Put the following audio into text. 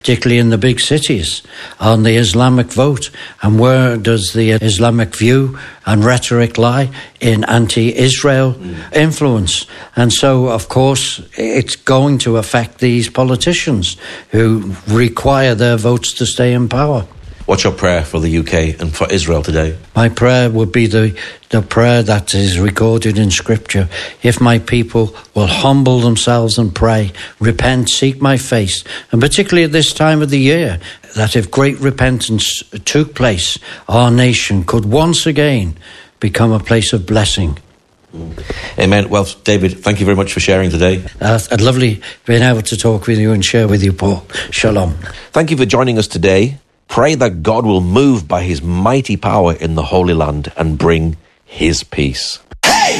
particularly in the big cities, on the Islamic vote. And where does the Islamic view and rhetoric lie? In anti-Israel influence. And so, of course, it's going to affect these politicians who require their votes to stay in power. What's your prayer for the UK and for Israel today? My prayer would be the prayer that is recorded in Scripture. If my people will humble themselves and pray, repent, seek my face, and particularly at this time of the year, that if great repentance took place, our nation could once again become a place of blessing. Amen. Well, David, thank you very much for sharing today. Lovely being able to talk with you and share with you, Paul. Shalom. Thank you for joining us today. Pray that God will move by his mighty power in the Holy Land and bring his peace.